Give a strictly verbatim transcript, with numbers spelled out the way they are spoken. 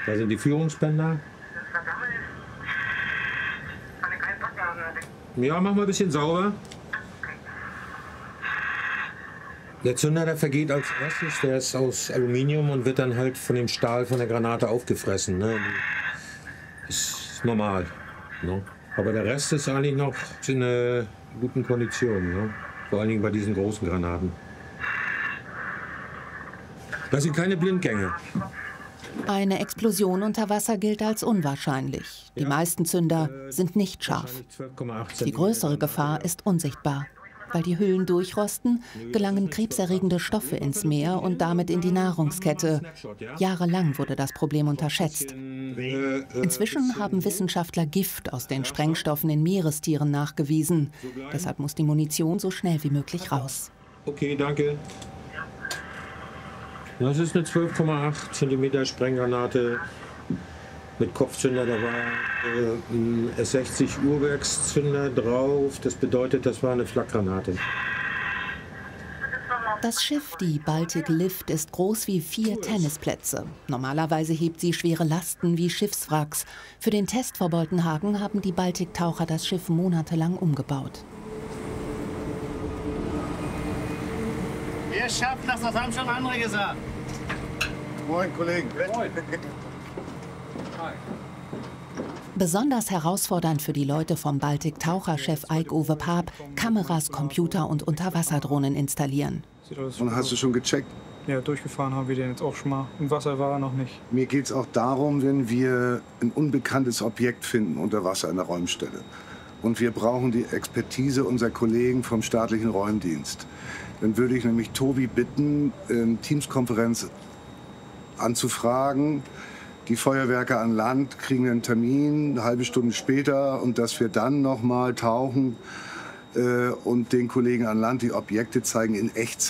Da sind die Führungsbänder. Ja, machen wir ein bisschen sauber. Der Zünder, der vergeht als erstes, der ist aus Aluminium und wird dann halt von dem Stahl von der Granate aufgefressen. Ne? Ist normal. Ne? Aber der Rest ist eigentlich noch in einer guten Kondition. Ne? Vor allen Dingen bei diesen großen Granaten. Das sind keine Blindgänge. Eine Explosion unter Wasser gilt als unwahrscheinlich. Die meisten Zünder sind nicht scharf. Die größere Gefahr ist unsichtbar. Weil die Hüllen durchrosten, gelangen krebserregende Stoffe ins Meer und damit in die Nahrungskette. Jahrelang wurde das Problem unterschätzt. Inzwischen haben Wissenschaftler Gift aus den Sprengstoffen in Meerestieren nachgewiesen. Deshalb muss die Munition so schnell wie möglich raus. Okay, danke. Das ist eine zwölf Komma acht Zentimeter Sprenggranate mit Kopfzünder. Da war äh, ein S sechzig Uhrwerkszünder drauf. Das bedeutet, das war eine Flakgranate. Das Schiff, die Baltic Lift, ist groß wie vier Tennisplätze. Normalerweise hebt sie schwere Lasten wie Schiffswracks. Für den Test vor Boltenhagen haben die Baltiktaucher das Schiff monatelang umgebaut. Wir schaffen das, das haben schon andere gesagt. Moin, Kollegen. Moin. Besonders herausfordernd für die Leute vom Baltik-Taucherchef Eik-Uwe Paap, Kameras, Computer und Unterwasserdrohnen installieren. Und hast du schon gecheckt? Ja, durchgefahren haben wir den jetzt auch schon mal. Im Wasser war er noch nicht. Mir geht es auch darum, wenn wir ein unbekanntes Objekt finden unter Wasser in der Räumstelle. Und wir brauchen die Expertise unserer Kollegen vom staatlichen Räumdienst. Dann würde ich nämlich Tobi bitten, eine Teamskonferenz anzufragen. Die Feuerwerke an Land kriegen einen Termin, eine halbe Stunde später, und dass wir dann noch mal tauchen äh, und den Kollegen an Land die Objekte zeigen in Echtzeit.